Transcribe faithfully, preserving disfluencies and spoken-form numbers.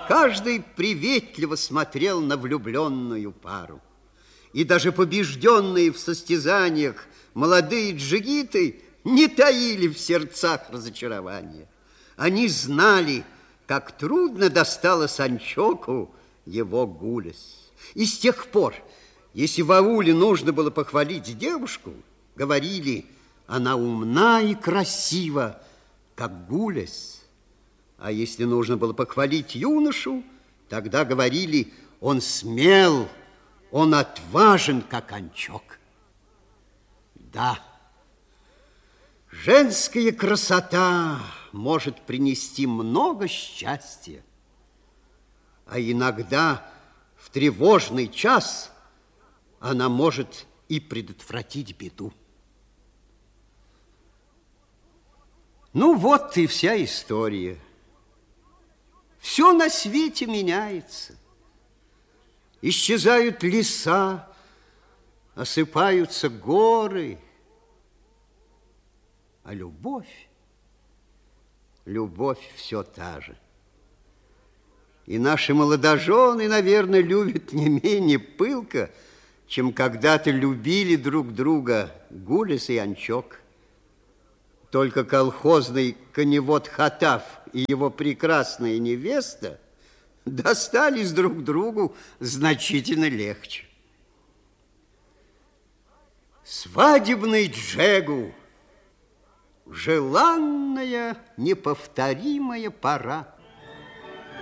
Каждый приветливо смотрел на влюбленную пару. И даже побежденные в состязаниях молодые джигиты не таили в сердцах разочарования. Они знали, как трудно досталось Анчоку его Гулес. И с тех пор, если в ауле нужно было похвалить девушку, говорили, она умна и красива, как Гулес. А если нужно было похвалить юношу, тогда говорили, он смел, он отважен, как Анчок. Да, женская красота может принести много счастья, а иногда в тревожный час она может и предотвратить беду. Ну вот и вся история. Все на свете меняется. Исчезают леса, осыпаются горы. А любовь, любовь все та же. И наши молодожены, наверное, любят не менее пылко, чем когда-то любили друг друга Гулес и Анчок. Только колхозный коневод Хатаф и его прекрасная невеста достались друг другу значительно легче. Свадебный Джегу, желанная, неповторимая пора.